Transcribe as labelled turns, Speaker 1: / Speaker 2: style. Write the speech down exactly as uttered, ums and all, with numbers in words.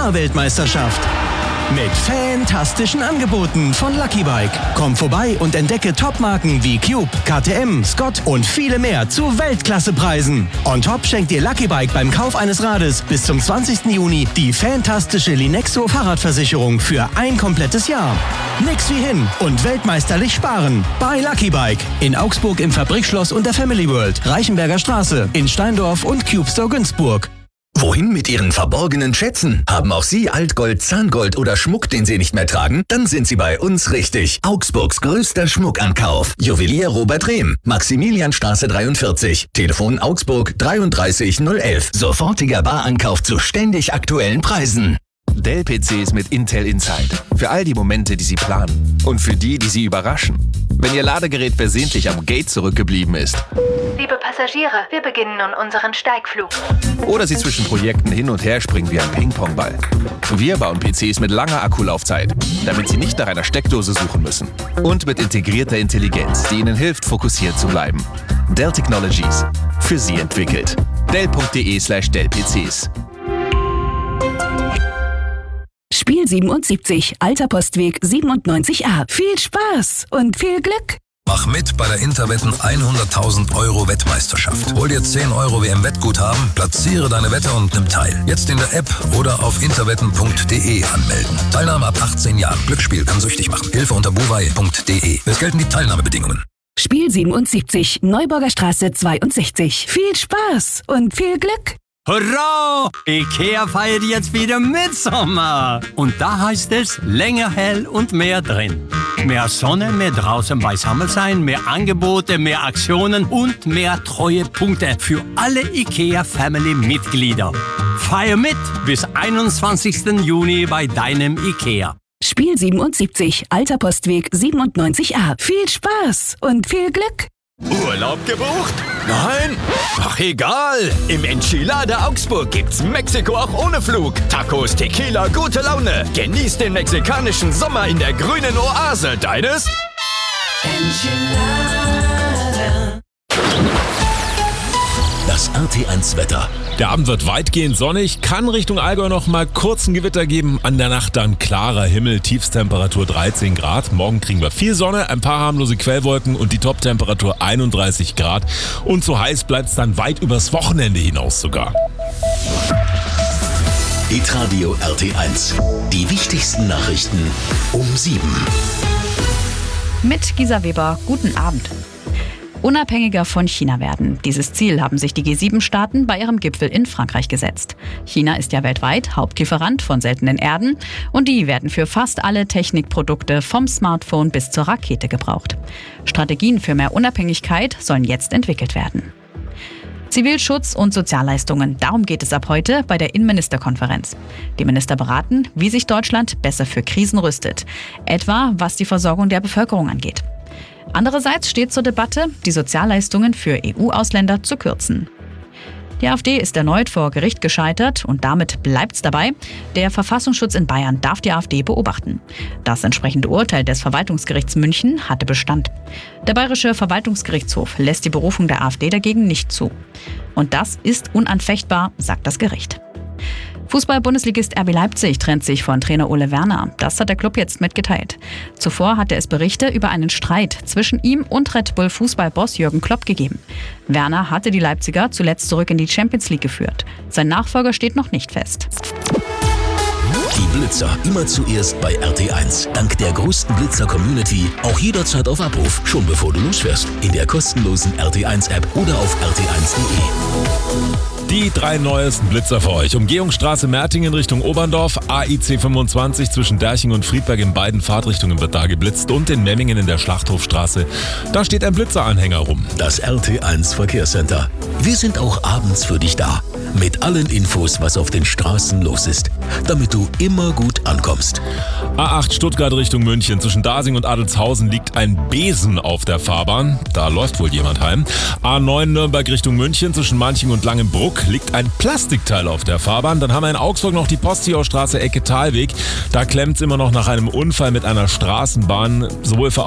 Speaker 1: Fahrweltmeisterschaft. Mit fantastischen Angeboten von Lucky Bike. Komm vorbei und entdecke Topmarken wie Cube, K T M, Scott und viele mehr zu Weltklassepreisen. On top schenkt dir Lucky Bike beim Kauf eines Rades bis zum zwanzigsten Juni die fantastische Linexo Fahrradversicherung für ein komplettes Jahr. Nix wie hin und weltmeisterlich sparen. Bei Lucky Bike. In Augsburg im Fabrikschloss und der Family World. Reichenberger Straße. In Steindorf und Cube Store Günzburg.
Speaker 2: Wohin mit Ihren verborgenen Schätzen? Haben auch Sie Altgold, Zahngold oder Schmuck, den Sie nicht mehr tragen? Dann sind Sie bei uns richtig. Augsburgs größter Schmuckankauf. Juwelier Robert Rehm. Maximilianstraße dreiundvierzig. Telefon Augsburg dreiunddreißig null elf. Sofortiger Barankauf zu ständig aktuellen Preisen.
Speaker 3: Dell-P Cs mit Intel Inside. Für all die Momente, die Sie planen. Und für die, die Sie überraschen. Wenn Ihr Ladegerät versehentlich am Gate zurückgeblieben ist.
Speaker 4: Liebe Passagiere, wir beginnen nun unseren Steigflug.
Speaker 3: Oder Sie zwischen Projekten hin und her springen wie ein Ping-Pong-Ball. Wir bauen P Cs mit langer Akkulaufzeit, damit Sie nicht nach einer Steckdose suchen müssen. Und mit integrierter Intelligenz, die Ihnen hilft, fokussiert zu bleiben. Dell Technologies. Für Sie entwickelt. Dell.de slash Dell-PCs.
Speaker 5: Spiel siebenundsiebzig, Alter Postweg siebenundneunzig a. Viel Spaß und viel Glück!
Speaker 6: Mach mit bei der Interwetten hunderttausend Euro Wettmeisterschaft. Hol dir zehn Euro W M-Wettguthaben, platziere deine Wette und nimm teil. Jetzt in der App oder auf interwetten punkt de anmelden. Teilnahme ab achtzehn Jahren. Glücksspiel kann süchtig machen. Hilfe unter buwei punkt de. Es gelten die Teilnahmebedingungen.
Speaker 5: Spiel siebenundsiebzig, Neuburger Straße zweiundsechzig. Viel Spaß und viel Glück!
Speaker 7: Hurra! IKEA feiert jetzt wieder Mitsommer. Und da heißt es länger hell und mehr drin. Mehr Sonne, mehr draußen beisammen sein, mehr Angebote, mehr Aktionen und mehr Treuepunkte für alle IKEA-Family-Mitglieder. Feier mit bis einundzwanzigsten Juni bei deinem IKEA.
Speaker 5: Spiel siebenundsiebzig, Alter Postweg siebenundneunzig a. Viel Spaß und viel Glück!
Speaker 8: Urlaub gebucht? Nein? Ach egal. Im Enchilada Augsburg gibt's Mexiko auch ohne Flug. Tacos, Tequila, gute Laune. Genießt den mexikanischen Sommer in der grünen Oase deines
Speaker 9: Enchilada. Das R T eins Wetter.
Speaker 10: Der Abend wird weitgehend sonnig, kann Richtung Allgäu noch mal kurz ein Gewitter geben. An der Nacht dann klarer Himmel, Tiefstemperatur dreizehn Grad. Morgen kriegen wir viel Sonne, ein paar harmlose Quellwolken und die Toptemperatur einunddreißig Grad. Und so heiß bleibt es dann weit übers Wochenende hinaus sogar.
Speaker 9: Hitradio R T eins. Die wichtigsten Nachrichten um sieben.
Speaker 11: Mit Gisa Weber, guten Abend. Unabhängiger von China werden. Dieses Ziel haben sich die G sieben Staaten bei ihrem Gipfel in Frankreich gesetzt. China ist ja weltweit Hauptlieferant von seltenen Erden und die werden für fast alle Technikprodukte vom Smartphone bis zur Rakete gebraucht. Strategien für mehr Unabhängigkeit sollen jetzt entwickelt werden. Zivilschutz und Sozialleistungen, darum geht es ab heute bei der Innenministerkonferenz. Die Minister beraten, wie sich Deutschland besser für Krisen rüstet, etwa was die Versorgung der Bevölkerung angeht. Andererseits steht zur Debatte, die Sozialleistungen für E U-Ausländer zu kürzen. Die AfD ist erneut vor Gericht gescheitert und damit bleibt's dabei. Der Verfassungsschutz in Bayern darf die AfD beobachten. Das entsprechende Urteil des Verwaltungsgerichts München hatte Bestand. Der Bayerische Verwaltungsgerichtshof lässt die Berufung der AfD dagegen nicht zu. Und das ist unanfechtbar, sagt das Gericht. Fußball-Bundesligist R B Leipzig trennt sich von Trainer Ole Werner. Das hat der Club jetzt mitgeteilt. Zuvor hatte es Berichte über einen Streit zwischen ihm und Red Bull-Fußballboss Jürgen Klopp gegeben. Werner hatte die Leipziger zuletzt zurück in die Champions League geführt. Sein Nachfolger steht noch nicht fest.
Speaker 9: Die Blitzer immer zuerst bei R T eins. Dank der größten Blitzer-Community auch jederzeit auf Abruf, schon bevor du losfährst. In der kostenlosen R T eins App oder auf r t eins punkt de.
Speaker 10: Die drei neuesten Blitzer für euch. Umgehungsstraße Mertingen Richtung Oberndorf, A I C fünfundzwanzig zwischen Derching und Friedberg in beiden Fahrtrichtungen wird da geblitzt und in Memmingen in der Schlachthofstraße. Da steht ein Blitzeranhänger rum.
Speaker 9: Das R T eins Verkehrscenter. Wir sind auch abends für dich da. Mit allen Infos, was auf den Straßen los ist. Damit du immer gut ankommst.
Speaker 10: A acht Stuttgart Richtung München. Zwischen Dasing und Adelzhausen liegt ein Besen auf der Fahrbahn. Da läuft wohl jemand heim. A neun Nürnberg Richtung München. Zwischen Manching und Langenbruck liegt ein Plastikteil auf der Fahrbahn. Dann haben wir in Augsburg noch die Posthiaustraße Ecke Talweg. Da klemmt's immer noch nach einem Unfall mit einer Straßenbahn. Sowohl für